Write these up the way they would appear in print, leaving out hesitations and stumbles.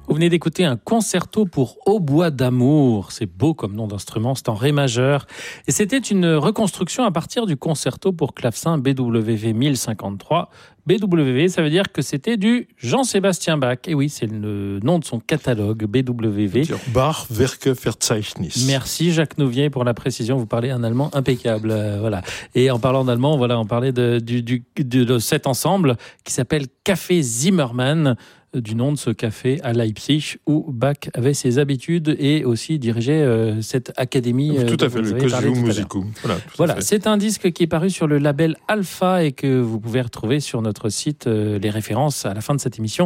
Vous venez d'écouter un concerto pour hautbois d'amour. C'est beau comme nom d'instrument, c'est en ré majeur. Et c'était une reconstruction à partir du concerto pour clavecin BWV 1053. BWV, ça veut dire que c'était du Jean-Sébastien Bach. Et oui, c'est le nom de son catalogue, BWV. Bach Werkeverzeichnis. Merci Jacques Nouvier pour la précision. Vous parlez un allemand impeccable. Voilà. Et en parlant d'allemand, voilà, on parlait de cet ensemble qui s'appelle Café Zimmermann, du nom de ce café à Leipzig où Bach avait ses habitudes et aussi dirigeait cette académie. Tout à fait, le Conservatorium Musicum. Voilà, c'est un disque qui est paru sur le label Alpha et que vous pouvez retrouver sur notre site, les références à la fin de cette émission,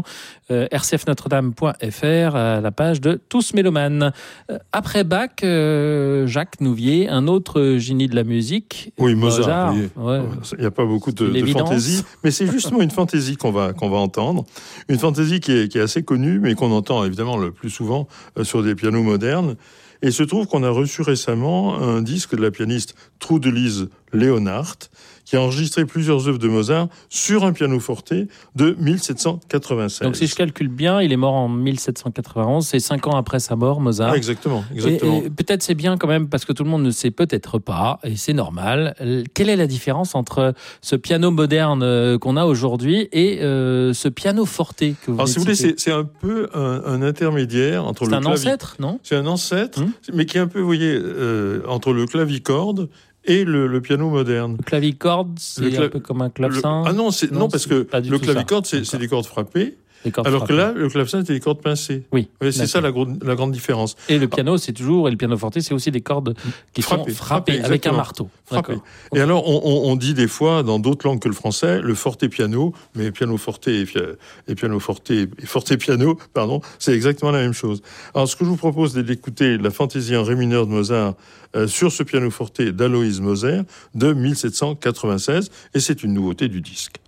rcfnotredame.fr, à la page de Tous Mélomanes. Après Bach, Jacques Nouvier, un autre génie de la musique. Oui, Mozart. Ouais. Il n'y a pas beaucoup de fantaisie, mais c'est justement une fantaisie qu'on va entendre. Une fantaisie qui est assez connue, mais qu'on entend évidemment le plus souvent sur des pianos modernes. Et il se trouve qu'on a reçu récemment un disque de la pianiste Trudelise Leonhardt, qui a enregistré plusieurs œuvres de Mozart sur un pianoforte de 1796. Donc si je calcule bien, il est mort en 1791, c'est 5 ans après sa mort, Mozart. Ah, exactement. Et peut-être c'est bien quand même, parce que tout le monde ne sait peut-être pas, et c'est normal, quelle est la différence entre ce piano moderne qu'on a aujourd'hui et ce pianoforte que vous Alors si vous voulez, c'est un peu un intermédiaire entre le clavier... C'est un ancêtre, non ? C'est un ancêtre, mais qui est un peu, vous voyez, entre le clavicorde et le piano moderne. Le clavicorde, c'est un peu comme un clavecin. Non, parce que le clavicorde, c'est des cordes frappées. Que là, le clavecin, c'est des cordes pincées. Oui. C'est ça la grande différence. Et le piano, et le pianoforte, c'est aussi des cordes qui sont frappées avec un marteau. Et alors, on dit des fois, dans d'autres langues que le français, le forte-piano, mais pianoforte et pianoforte et forte-piano, pardon, c'est exactement la même chose. Alors, ce que je vous propose, c'est d'écouter la fantaisie en ré mineur de Mozart sur ce pianoforte d'Aloïs Moser de 1796, et c'est une nouveauté du disque.